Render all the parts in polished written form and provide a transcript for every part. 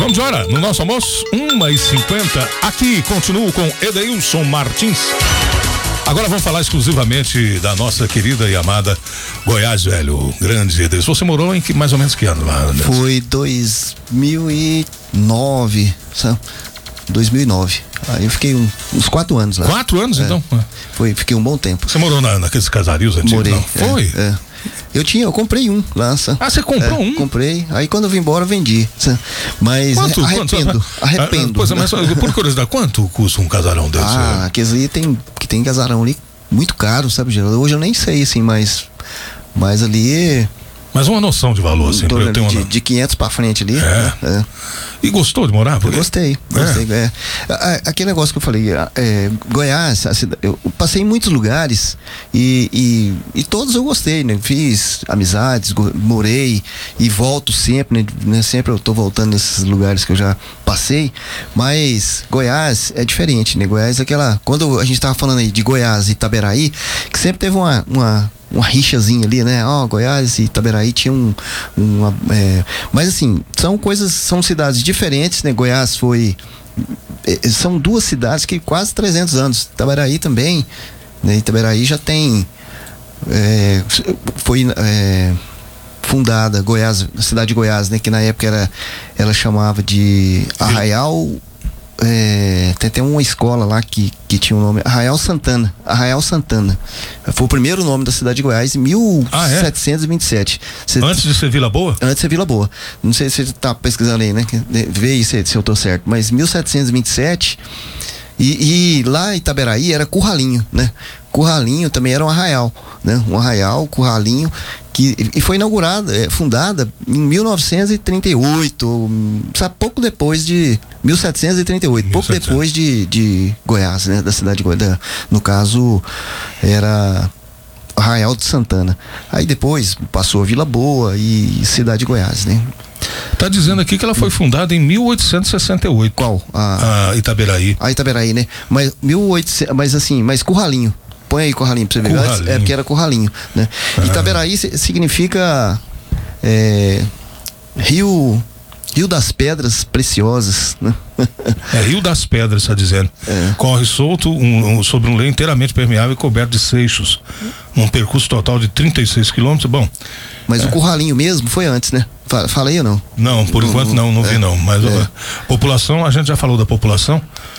Vamos embora, no nosso almoço, 1h50. Aqui continuo com Edeilson Martins. Agora vamos falar exclusivamente da nossa querida e amada Goiás, velho. Grande Edeilson. Você morou em mais ou menos que ano lá? Né? Foi 2009, sabe? 2009. Aí eu fiquei uns 4 anos lá. 4 anos, então? Fiquei um bom tempo. Você morou naqueles casarios antigos? Morei. Não? Foi? Eu comprei um lá. Sabe? Ah, você comprou um? Comprei. Aí quando eu vim embora, eu vendi. Sabe? Mas arrependo. Pois é, mas por curiosidade, quanto custa um casarão desse? Aqueles aí tem casarão ali muito caro, sabe, Geraldo? Hoje eu nem sei, assim, mas ali... Mas uma noção de valor, assim, pra eu ter uma... de 500 pra frente ali. E gostou de morar por aí? Gostei. Aquele negócio que eu falei, Goiás, eu passei em muitos lugares e todos eu gostei, né? Fiz amizades, morei e volto sempre, né? Sempre eu tô voltando nesses lugares que eu já passei, mas Goiás é diferente, né? Goiás é quando a gente tava falando aí de Goiás e Itaberaí, que sempre teve uma rixazinha ali, né? Goiás e Itaberaí tinha mas assim, são cidades diferentes, né? Goiás são duas cidades que quase 300 anos. Itaberaí também, né? Itaberaí já tem foi fundada Goiás, a cidade de Goiás, né? Que na época ela chamava de Arraial. Tem até uma escola lá que tinha o nome Arraial Santana. Foi o primeiro nome da cidade de Goiás em 1727. Antes de ser Vila Boa? Antes de ser Vila Boa. Não sei se você tá pesquisando aí, né? Vê aí se eu tô certo. Mas 1727 e lá em Itaberaí era Curralinho, né? Curralinho também era um arraial, né? Um arraial, Curralinho, e foi fundada em 1938, sabe, pouco depois de 1738, pouco depois de Goiás, né? Da cidade de Goiás, no caso era Arraial de Santana. Aí depois passou a Vila Boa e Cidade de Goiás, né? Tá dizendo aqui que ela foi fundada em 1868. Qual? A Itaberaí. A Itaberaí, né? Mas mas Curralinho. Põe aí Curralinho pra você ver. Porque era Curralinho, né? Itaberaí significa Rio das Pedras Preciosas, né? Rio das Pedras, está dizendo. Corre solto sobre um leito inteiramente permeável e coberto de seixos. Um percurso total de 36 quilômetros. Bom. Mas o Curralinho mesmo foi antes, né? Falei ou não? Não, por enquanto não vi não. Mas a população, a gente já falou da população.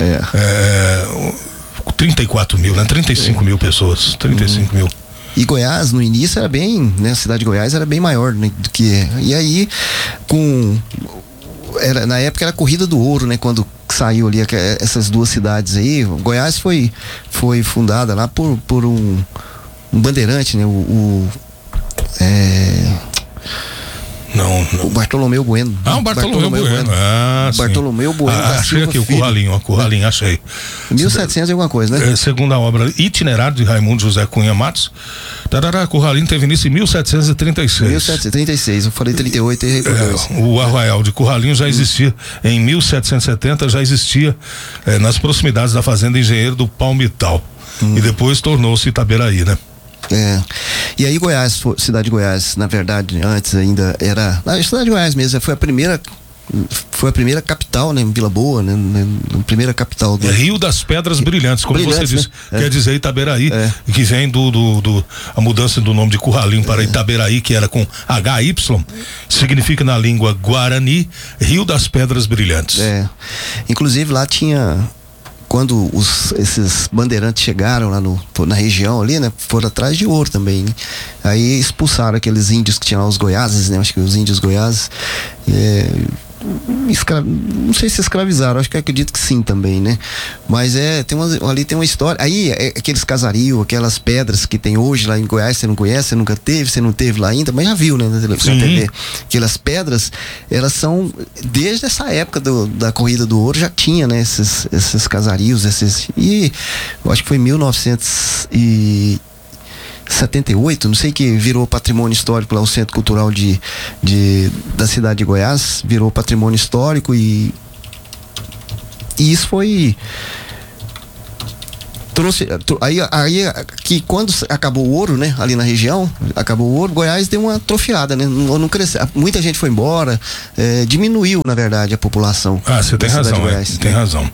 34 mil, né? 35 mil pessoas. 35 mil. E Goiás, no início, era bem, né? A cidade de Goiás era bem maior, né, do que E aí, na época era a Corrida do Ouro, né? Quando saiu ali essas duas cidades aí. Goiás foi fundada lá por um bandeirante, né? O Bartolomeu Bueno. O Bartolomeu Bueno. Bartolomeu Bueno. Achei aqui o Curralinho, achei. 1700 e alguma coisa, né? Segundo a obra Itinerário de Raimundo José Cunha Matos, Curralinho teve início em 1736. 1736, eu falei 38 e o Arraial de Curralinho já existia em 1770, já existia nas proximidades da fazenda Engenheiro do Palmital. E depois tornou-se Itaberaí, né? E aí Cidade de Goiás, na verdade, antes ainda era a Cidade de Goiás mesmo, foi a primeira capital, né? Vila Boa, né? A primeira capital do Rio das Pedras Brilhantes, como você disse, né? Quer dizer Itaberaí, que vem a mudança do nome de Curralinho para Itaberaí, que era com HY, significa na língua guarani Rio das Pedras Brilhantes. Inclusive lá tinha, quando esses bandeirantes chegaram lá na região ali, né? Foram atrás de ouro também, né? Aí expulsaram aqueles índios que tinham lá, os goiáses, né? Acho que os índios goiáses, não sei se escravizaram, acho que acredito que sim também, né? Mas ali tem uma história. Aí aqueles casarios, aquelas pedras que tem hoje lá em Goiás, você não conhece, você nunca teve, você não teve lá ainda, mas já viu, né? Na TV. Aquelas pedras, elas são desde essa época da Corrida do Ouro, já tinha, né? Esses casarios, e eu acho que foi em 1978, não sei, que virou patrimônio histórico lá, o Centro Cultural da cidade de Goiás, virou patrimônio histórico e isso trouxe, aí que quando acabou o ouro, né, ali na região, acabou o ouro, Goiás deu uma atrofiada, né, não cresceu, muita gente foi embora, diminuiu, na verdade, a população. Você tem razão, tem razão.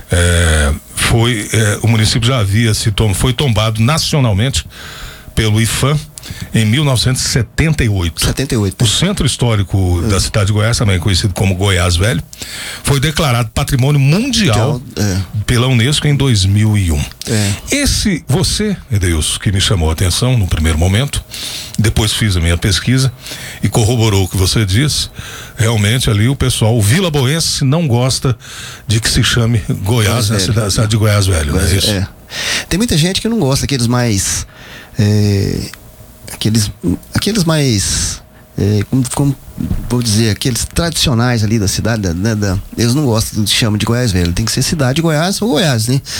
O município já havia foi tombado nacionalmente pelo IPHAN em 1978. 78. O centro histórico da cidade de Goiás, também conhecido como Goiás Velho, foi declarado patrimônio mundial pela Unesco em 2001. Você, Edeilson, que me chamou a atenção no primeiro momento, depois fiz a minha pesquisa e corroborou o que você disse. Realmente ali o pessoal, o vilaboense não gosta de que se chame Goiás na cidade de Goiás Velho, não é isso? Tem muita gente que não gosta, aqueles mais mais como vou dizer, aqueles tradicionais ali da cidade, eles não gostam de chamar de Goiás Velho, tem que ser cidade de Goiás ou Goiás, né?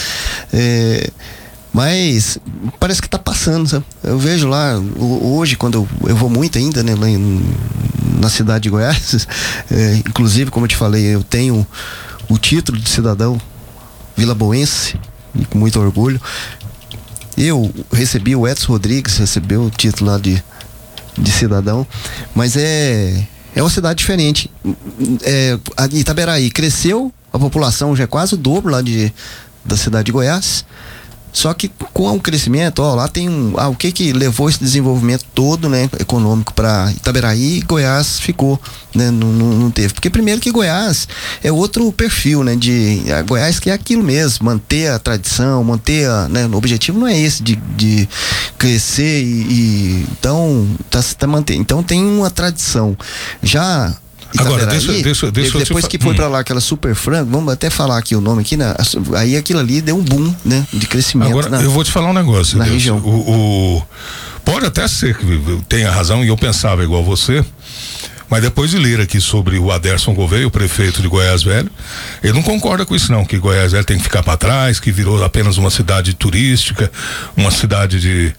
Mas parece que tá passando, sabe? Eu vejo lá, hoje, quando eu vou muito ainda, né, lá na cidade de Goiás, inclusive, como eu te falei, eu tenho o título de cidadão vilaboense, e com muito orgulho. Eu recebi, o Edson Rodrigues recebeu o título lá de cidadão, mas é uma cidade diferente. Itaberaí cresceu, a população já é quase o dobro lá da cidade de Goiás, só que com o crescimento, lá tem o que levou esse desenvolvimento todo, né, econômico para Itaberaí, Goiás ficou, né, não teve, porque primeiro que Goiás é outro perfil, né, Goiás que é aquilo mesmo, manter a tradição, né, o objetivo não é esse de crescer então tá mantendo, então tem uma tradição já. Agora, deixa depois que foi pra lá aquela Super Frango, vamos até falar aqui o nome aqui, né? Aí aquilo ali deu um boom, né? De crescimento. Agora, eu vou te falar um negócio. Na região. Pode até ser que tenha razão, e eu pensava igual você, mas depois de ler aqui sobre o Aderson Gouveia, o prefeito de Goiás Velho, ele não concorda com isso não, que Goiás Velho tem que ficar para trás, que virou apenas uma cidade turística, uma cidade de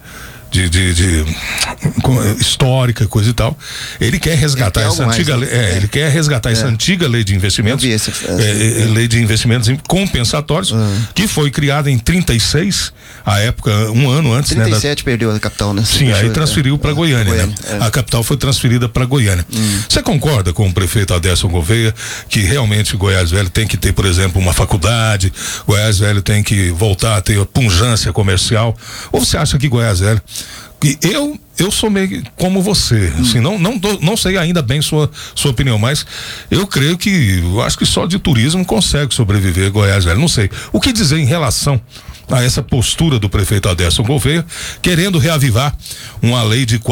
histórica, coisa e tal. Ele quer resgatar essa antiga lei, ele quer resgatar essa antiga lei de investimentos, lei de investimentos compensatórios, que foi criada em 36, a época, um ano antes, 37 perdeu a capital, né? Sim, aí transferiu para Goiânia, né? A capital foi transferida para Goiânia. Você concorda com o prefeito Aderson Gouveia que realmente Goiás Velho tem que ter, por exemplo, uma faculdade, Goiás Velho tem que voltar a ter pujança comercial, ou você acha que Goiás Velho, eu sou meio como você, assim, não sei ainda bem sua opinião, mas eu acho que só de turismo consegue sobreviver Goiás Velho, não sei. O que dizer em relação a essa postura do prefeito Aderson Gouveia, querendo reavivar uma lei de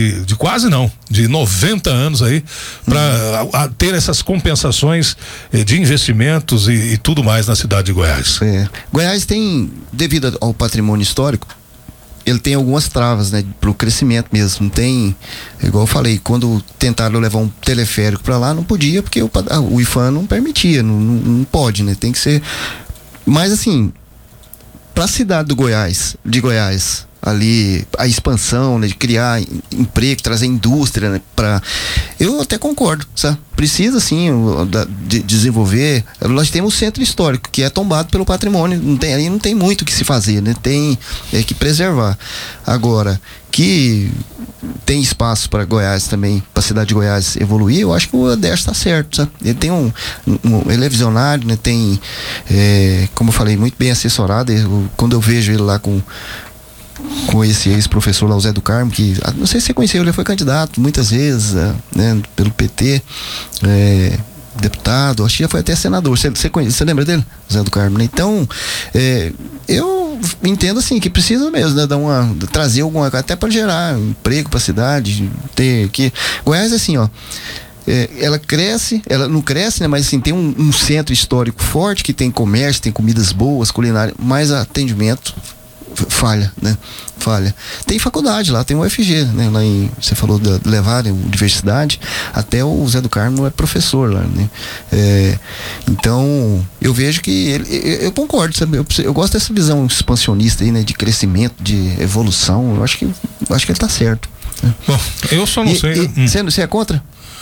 90 anos aí, para ter essas compensações de investimentos e tudo mais na cidade de Goiás? Goiás tem, devido ao patrimônio histórico, ele tem algumas travas, né, pro crescimento mesmo. Não tem, igual eu falei, quando tentaram levar um teleférico para lá, não podia, porque o IPHAN não permitia, não pode, né, tem que ser. Mas assim, para a cidade de Goiás, ali a expansão, né, de criar emprego, trazer indústria, né, eu até concordo, sabe? Precisa sim de desenvolver. Nós temos o centro histórico que é tombado pelo patrimônio, ali não tem muito o que se fazer, né? Tem que preservar. Agora, que tem espaço para Goiás também, para a cidade de Goiás evoluir, eu acho que o Aderson está certo, sabe? Ele tem ele é visionário, né? Tem, como eu falei, muito bem assessorado. Quando eu vejo ele lá com esse ex-professor lá, o Zé do Carmo, que não sei se você conheceu, ele foi candidato muitas vezes, né, pelo PT, deputado, acho que já foi até senador. Você lembra dele? Zé do Carmo, né? Então, eu entendo assim que precisa mesmo, né, trazer alguma, até para gerar emprego para a cidade, ter que Goiás, assim, ela não cresce, né? Mas assim, tem um centro histórico forte, que tem comércio, tem comidas boas, culinária, mas atendimento falha. Tem faculdade lá, tem o UFG, né? Lá você falou de levar diversidade, até o Zé do Carmo é professor lá, né? Então, eu vejo que eu concordo, sabe? Eu gosto dessa visão expansionista aí, né? De crescimento, de evolução. Eu acho que ele tá certo. Bom, eu só não sei. Você é contra?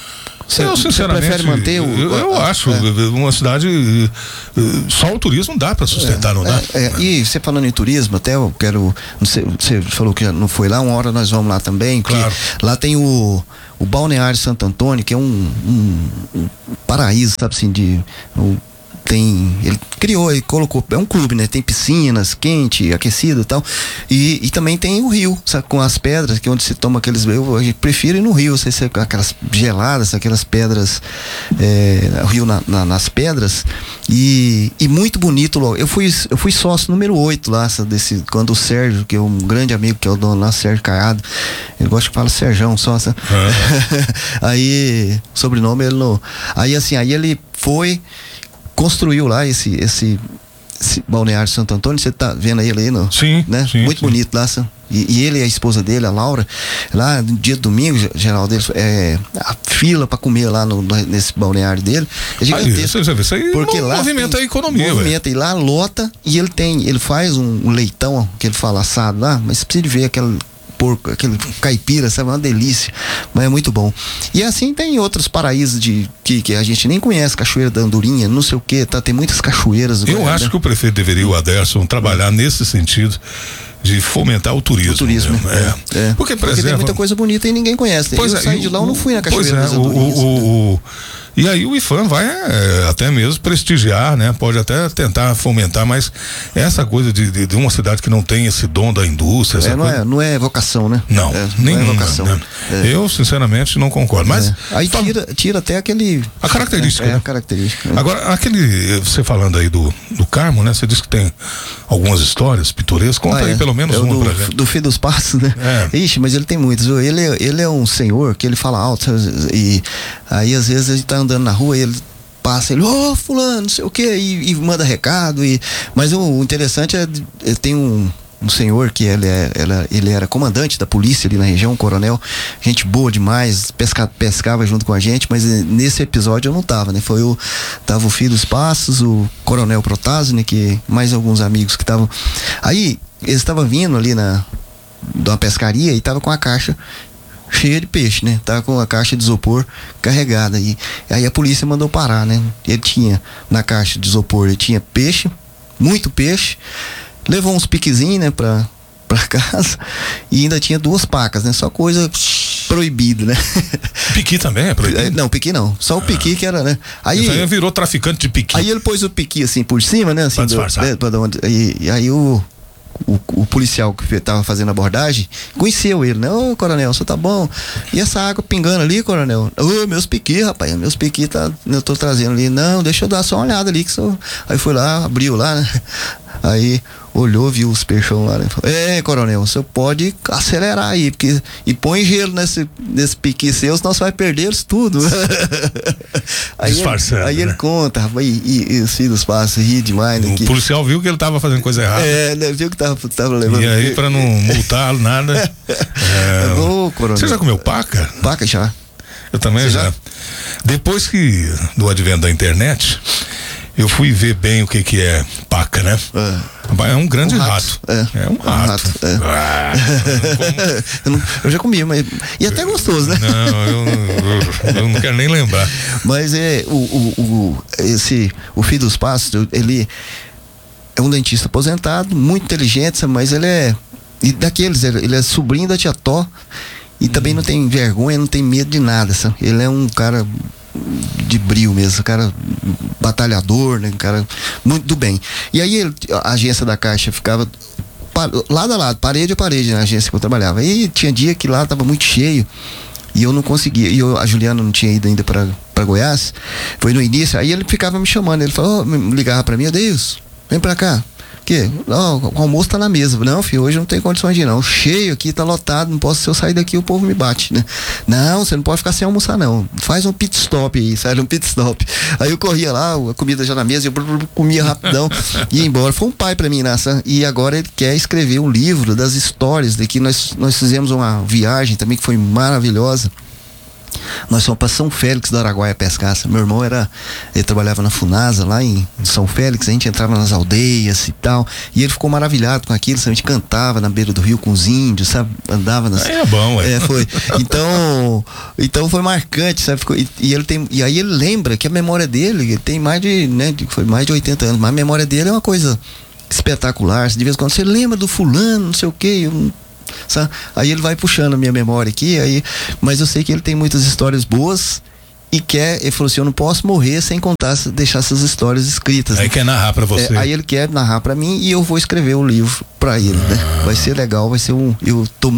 Eu sinceramente prefere manter eu acho uma cidade só o turismo dá para sustentar, não dá? E você falando em turismo, até eu quero, não sei, você falou que não foi lá, uma hora nós vamos lá também, claro. Lá tem o Balneário Santo Antônio, que é um paraíso, sabe assim, ele criou, ele colocou, é um clube, né? Tem piscinas, quente, aquecido e tal. E também tem o rio, sabe? Com as pedras, que é onde se toma aqueles. A gente prefere ir no rio, aquelas geladas, aquelas pedras, o rio nas pedras. E muito bonito logo. Eu fui sócio número 8 lá, quando o Sérgio, que é um grande amigo, que é o dono lá, Sérgio Caiado, ele gosta que fala Serjão, sócio. Aí, sobrenome ele não. Aí ele construiu lá esse Balneário Santo Antônio. Você tá vendo ele aí, não? Sim, né? Sim, muito bonito lá. E ele e a esposa dele, a Laura, lá no dia de domingo, Geraldo, a fila para comer lá nesse balneário dele é gigantesco. Isso aí porque lá movimenta a economia. Movimenta, e lá lota, e ele faz um leitão, que ele fala assado lá, mas você precisa de ver aquele porco, aquele caipira, sabe? Uma delícia, mas é muito bom. E assim tem outros paraísos que a gente nem conhece, Cachoeira da Andorinha, não sei o que, tá? Tem muitas cachoeiras. Eu acho que o prefeito deveria, o Aderson, trabalhar nesse sentido de fomentar o turismo. O turismo, Porque, por exemplo, tem muita coisa bonita e ninguém conhece. Eu saí de lá, eu não fui na Cachoeira das Andorinhas. E aí o IPHAN vai até mesmo prestigiar, né? Pode até tentar fomentar, mas essa coisa de uma cidade que não tem esse dom da indústria... Não é vocação, né? Não, nenhuma, é vocação. Né? Eu, sinceramente, não concordo. Mas aí tira até aquele... A característica. A característica. Agora, você falando aí do Carmo, né? Você disse que tem algumas histórias pitorescas. Conta aí pelo menos uma pra gente. Do Filho dos Passos, né? Ixi, mas ele tem muitos. Ele é um senhor que ele fala alto, e aí às vezes a gente tá andando na rua e ele passa, fulano, não sei o que, e manda recado. Mas o interessante tem um senhor que ele era comandante da polícia ali na região, um coronel, gente boa demais, pescava junto com a gente, mas nesse episódio eu não tava, né? Tava o Filho dos Passos, o Coronel Protásio, né? Que mais alguns amigos que estavam. Aí eles estavam vindo ali de uma pescaria e tava com a caixa cheia de peixe, né? Tava com a caixa de isopor carregada. E aí a polícia mandou parar, né? Ele tinha, na caixa de isopor, ele tinha peixe, muito peixe, levou uns piquezinhos, né, pra casa, e ainda tinha 2 pacas, né? Só coisa proibida, né? Piqui também é proibido? Não, piqui não. Só o piqui que era, né? Aí virou traficante de piqui. Aí ele pôs o piqui assim por cima, né? Assim, pra disfarçar. E aí o policial que tava fazendo a abordagem conheceu ele, né? Ô, coronel, você tá bom? E essa água pingando ali, coronel? Ô, meus piqui, rapaz, meus piqui eu tô trazendo ali. Não, deixa eu dar só uma olhada ali. Aí foi lá, abriu lá, né? Aí olhou, viu os peixão lá, né? Falou, coronel, você pode acelerar aí, e põe gelo nesse piqui seu, senão você vai perder eles tudo. Aí ele conta, rapaz, e os filhos passam, ri demais, né? O policial viu que ele tava fazendo coisa errada. Né, viu que tava levando. E aí, pra não multar nada. Coronel. Você já comeu paca? Paca já. Eu também já. Depois do advento da internet, eu fui ver bem o que é paca, né? É um grande rato. É um rato. Eu já comi, mas... E até gostoso, né? Não, eu não quero nem lembrar. Mas o Filho dos Passos, ele é um dentista aposentado, muito inteligente, mas ele é sobrinho da tia Tó, e também não tem vergonha, não tem medo de nada, sabe? Ele é um cara de brio mesmo, um cara batalhador, né? Um cara muito do bem. E aí a agência da Caixa ficava lado a lado, parede a parede, na agência que eu trabalhava. E tinha dia que lá tava muito cheio e eu não conseguia. E a Juliana não tinha ido ainda para Goiás, foi no início. Aí ele ficava me chamando, ele falou, ligava para mim, Deus, vem para cá. Que? Não, o almoço tá na mesa. Não, filho, hoje não tem condições de ir, não. Cheio aqui, tá lotado, não posso, se eu sair daqui o povo me bate, né? Não, você não pode ficar sem almoçar, não. Faz um pit stop aí, sai um pit stop. Aí eu corria lá, a comida já na mesa, eu comia rapidão e ia embora. Foi um pai pra mim nessa. E agora ele quer escrever um livro das histórias daqui. Nós fizemos uma viagem também que foi maravilhosa. Nós fomos para São Félix do Araguaia pescar. Meu irmão ele trabalhava na Funasa lá em São Félix, a gente entrava nas aldeias e tal, e ele ficou maravilhado com aquilo, sabe? A gente cantava na beira do rio com os índios, sabe? Andava nas... É bom, foi. Então foi marcante, sabe? E aí ele lembra que a memória dele, ele tem mais de 80 anos, mas a memória dele é uma coisa espetacular. De vez em quando você lembra do fulano, não sei o quê, sabe? Aí ele vai puxando a minha memória aqui, mas eu sei que ele tem muitas histórias boas e ele falou assim, eu não posso morrer sem deixar essas histórias escritas. Aí quer narrar pra você. Aí ele quer narrar pra mim e eu vou escrever um livro pra ele, né? Vai ser legal, eu tô